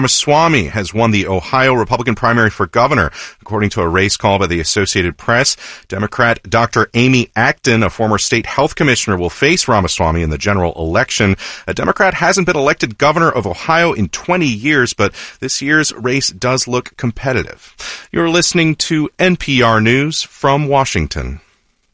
Ramaswamy has won the Ohio Republican primary for governor, according to a race call by the Associated Press. Democrat Dr. Amy Acton, a former state health commissioner, will face Ramaswamy in the general election. A Democrat hasn't been elected governor of Ohio in 20 years, but this year's race does look competitive. You're listening to NPR News from Washington.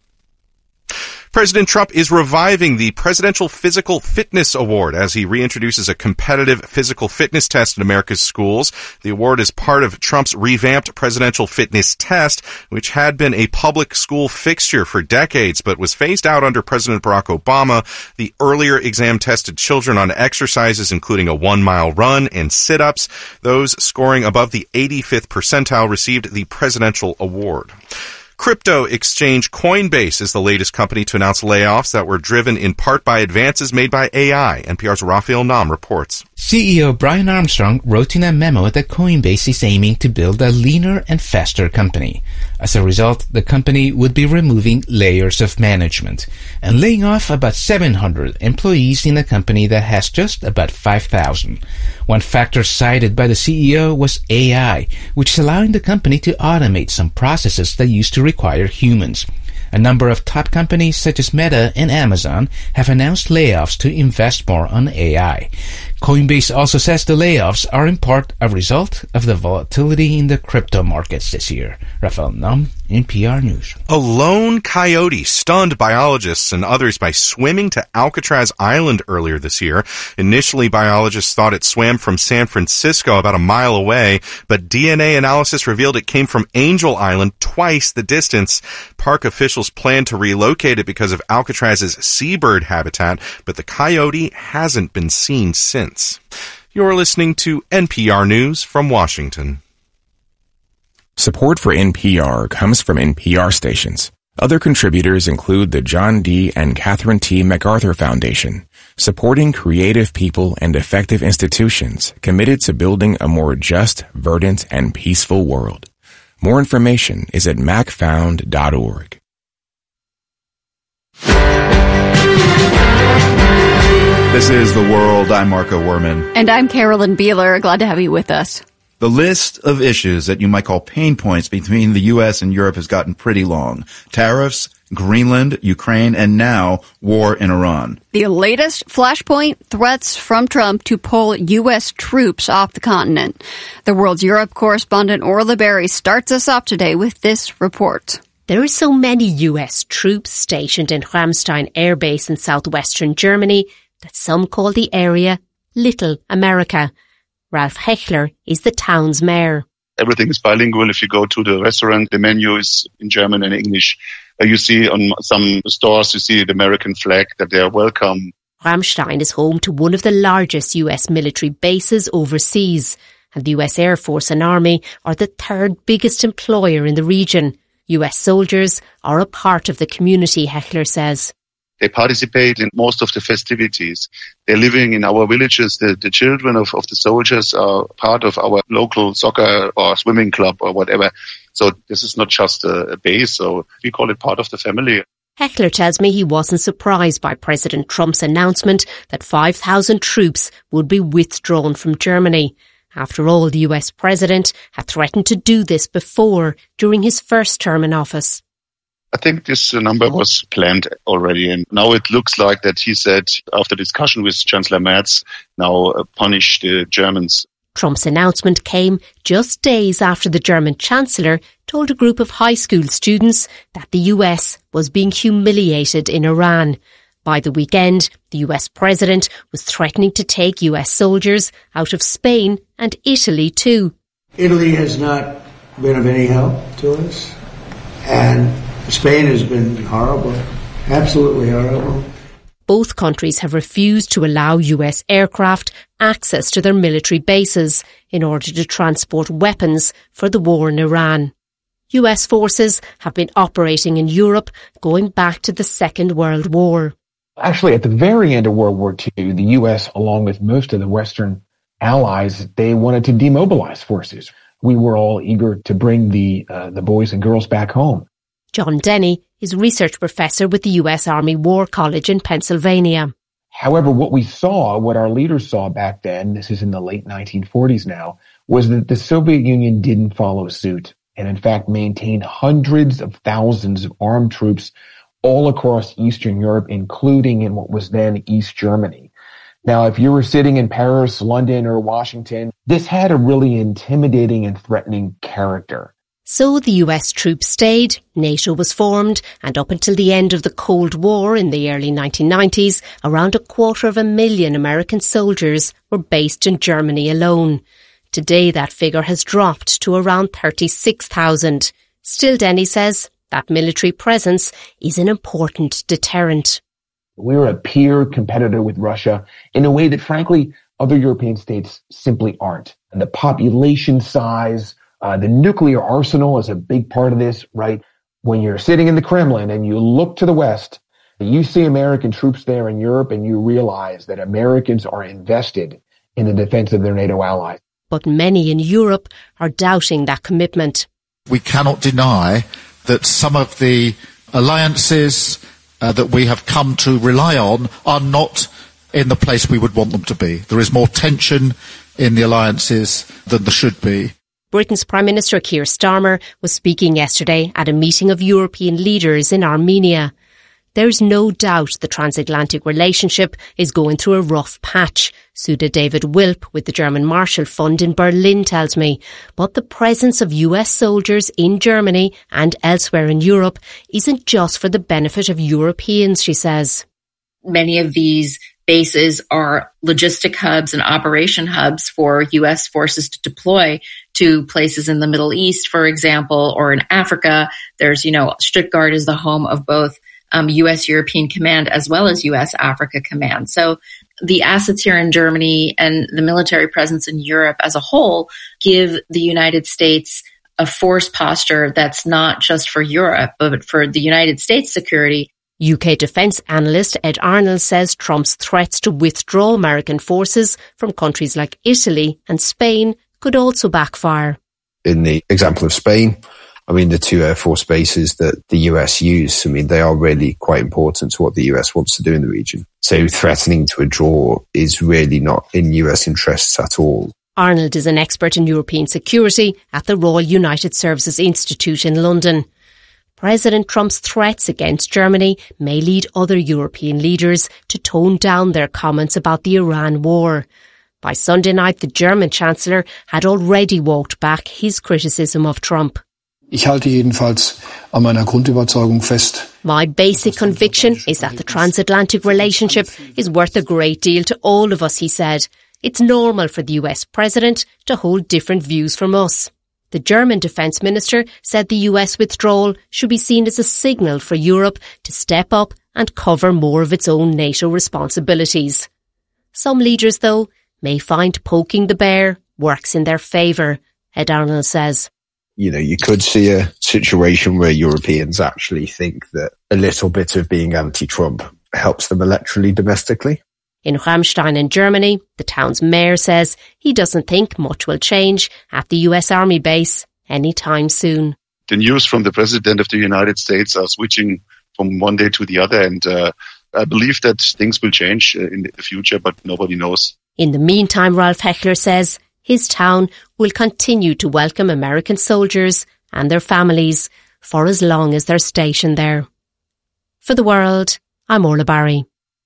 President Trump is reviving the Presidential Physical Fitness Award as he reintroduces a competitive physical fitness test in America's schools. The award is part of Trump's revamped presidential fitness test, which had been a public school fixture for decades, but was phased out under President Barack Obama. The earlier exam tested children on exercises including a 1-mile run and sit-ups. Those scoring above the 85th percentile received the presidential award. Crypto exchange Coinbase is the latest company to announce layoffs that were driven in part by advances made by AI. NPR's Raphael Nam reports. CEO Brian Armstrong wrote in a memo that Coinbase is aiming to build a leaner and faster company. As a result, the company would be removing layers of management and laying off about 700 employees in a company that has just about 5,000. One factor cited by the CEO was AI, which is allowing the company to automate some processes that used to require humans. A number of top companies such as Meta and Amazon have announced layoffs to invest more on AI. Coinbase also says the layoffs are in part a result of the volatility in the crypto markets this year. Raphael Nam, NPR News. A lone coyote stunned biologists and others by swimming to Alcatraz Island earlier this year. Initially, biologists thought it swam from San Francisco about a mile away, but DNA analysis revealed it came from Angel Island, twice the distance. Park officials plan to relocate it because of Alcatraz's seabird habitat, but the coyote hasn't been seen since. You're listening to NPR News from Washington. Support for NPR comes from NPR stations. Other contributors include the John D. and Catherine T. MacArthur Foundation, supporting creative people and effective institutions committed to building a more just, verdant, and peaceful world. More information is at macfound.org. This is The World. I'm Marco Werman. And I'm Carolyn Beeler. Glad to have you with us. The list of issues that you might call pain points between the U.S. and Europe has gotten pretty long. Tariffs, Greenland, Ukraine, and now war in Iran. The latest flashpoint, threats from Trump to pull U.S. troops off the continent. The World's Europe correspondent Orla Berry starts us off today with this report. There are so many U.S. troops stationed in Ramstein Air Base in southwestern Germany that some call the area Little America. Ralph Hechler is the town's mayor. Everything is bilingual. If you go to the restaurant, the menu is in German and English. You see on some stores, you see the American flag, that they are welcome. Ramstein is home to one of the largest U.S. military bases overseas, and the U.S. Air Force and Army are the third biggest employer in the region. U.S. soldiers are a part of the community, Hechler says. They participate in most of the festivities. They're living in our villages. The children of the soldiers are part of our local soccer or swimming club or whatever. So this is not just a base. So we call it part of the family. Hechler tells me he wasn't surprised by President Trump's announcement that 5,000 troops would be withdrawn from Germany. After all, the US president had threatened to do this before, during his first term in office. I think this number was planned already, and now it looks like that he said, after discussion with Chancellor Merz, now punish the Germans. Trump's announcement came just days after the German Chancellor told a group of high school students that the US was being humiliated in Iran. By the weekend, the US president was threatening to take US soldiers out of Spain and Italy too. Italy has not been of any help to us, and Spain has been horrible, absolutely horrible. Both countries have refused to allow US aircraft access to their military bases in order to transport weapons for the war in Iran. US forces have been operating in Europe going back to the Second World War. Actually, at the very end of World War II, the U.S., along with most of the Western allies, they wanted to demobilize forces. We were all eager to bring the boys and girls back home. John Denny is research professor with the U.S. Army War College in Pennsylvania. However, what our leaders saw back then, this is in the late 1940s now, was that the Soviet Union didn't follow suit and in fact maintained hundreds of thousands of armed troops all across Eastern Europe, including in what was then East Germany. Now, if you were sitting in Paris, London, or Washington, this had a really intimidating and threatening character. So the US troops stayed, NATO was formed, and up until the end of the Cold War in the early 1990s, around 250,000 American soldiers were based in Germany alone. Today that figure has dropped to around 36,000. Still, Denny says that military presence is an important deterrent. We're a peer competitor with Russia in a way that, frankly, other European states simply aren't. And the population size, the nuclear arsenal is a big part of this, right? When you're sitting in the Kremlin and you look to the West, you see American troops there in Europe and you realize that Americans are invested in the defense of their NATO allies. But many in Europe are doubting that commitment. We cannot deny that some of the alliances that we have come to rely on are not in the place we would want them to be. There is more tension in the alliances than there should be. Britain's Prime Minister Keir Starmer was speaking yesterday at a meeting of European leaders in Armenia. There's no doubt the transatlantic relationship is going through a rough patch, Suda David Wilp with the German Marshall Fund in Berlin tells me. But the presence of US soldiers in Germany and elsewhere in Europe isn't just for the benefit of Europeans, she says. Many of these bases are logistic hubs and operation hubs for U.S. forces to deploy to places in the Middle East, for example, or in Africa. There's, Stuttgart is the home of both U.S. European Command as well as U.S. Africa Command. So the assets here in Germany and the military presence in Europe as a whole give the United States a force posture that's not just for Europe, but for the United States security. UK defence analyst Ed Arnold says Trump's threats to withdraw American forces from countries like Italy and Spain could also backfire. In the example of Spain, the two Air Force bases that the US use, they are really quite important to what the US wants to do in the region. So threatening to withdraw is really not in US interests at all. Arnold is an expert in European security at the Royal United Services Institute in London. President Trump's threats against Germany may lead other European leaders to tone down their comments about the Iran war. By Sunday night, the German Chancellor had already walked back his criticism of Trump. Ich halte jedenfalls an meiner Grundüberzeugung fest. My basic conviction is that the transatlantic relationship is worth a great deal to all of us, he said. It's normal for the US president to hold different views from us. The German defence minister said the US withdrawal should be seen as a signal for Europe to step up and cover more of its own NATO responsibilities. Some leaders, though, may find poking the bear works in their favour, Ed Arnold says. You could see a situation where Europeans actually think that a little bit of being anti-Trump helps them electorally domestically. In Ramstein in Germany, the town's mayor says he doesn't think much will change at the US Army base anytime soon. The news from the President of the United States are switching from one day to the other, and I believe that things will change in the future, but nobody knows. In the meantime, Ralph Heckler says his town will continue to welcome American soldiers and their families for as long as they're stationed there. For The World, I'm Orla Barry.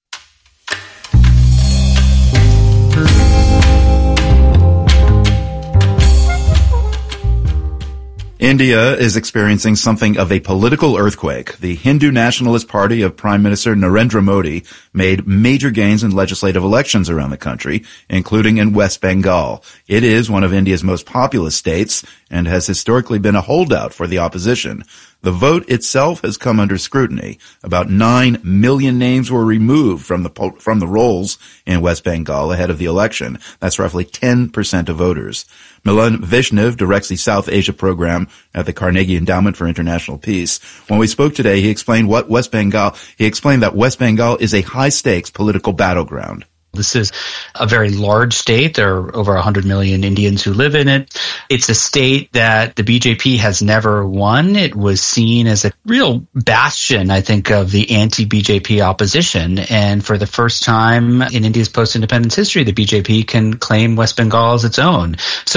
India is experiencing something of a political earthquake. The Hindu Nationalist Party of Prime Minister Narendra Modi made major gains in legislative elections around the country, including in West Bengal. It is one of India's most populous states and has historically been a holdout for the opposition. The vote itself has come under scrutiny. About 9 million names were removed from the rolls in West Bengal ahead of the election. That's roughly 10% of voters. Milan Vishnev directs the South Asia program at the Carnegie Endowment for International Peace. When we spoke today, he explained that West Bengal is a high-stakes political battleground. This is a very large state. There are over 100 million Indians who live in it. It's a state that the BJP has never won. It was seen as a real bastion, I think, of the anti-BJP opposition. And for the first time in India's post-independence history, the BJP can claim West Bengal as its own. So